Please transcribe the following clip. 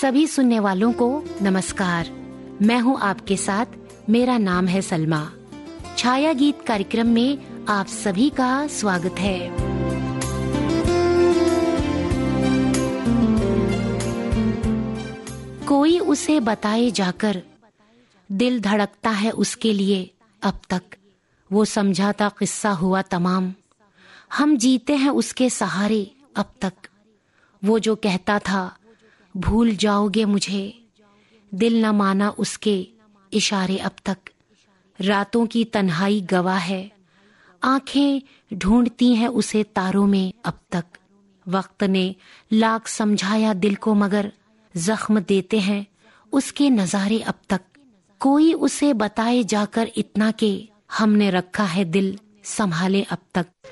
सभी सुनने वालों को नमस्कार। मैं हूं आपके साथ, मेरा नाम है सलमा। छाया गीत कार्यक्रम में आप सभी का स्वागत है। कोई उसे बताए जाकर, दिल धड़कता है उसके लिए अब तक। वो समझाता किस्सा हुआ तमाम, हम जीते हैं उसके सहारे अब तक। वो जो कहता था भूल जाओगे मुझे, दिल न माना उसके इशारे अब तक। रातों की तन्हाई गवाह है, आंखें ढूंढती हैं उसे तारों में अब तक। वक्त ने लाख समझाया दिल को, मगर जख्म देते हैं उसके नजारे अब तक। कोई उसे बताए जाकर इतना के, हमने रखा है दिल संभाले अब तक।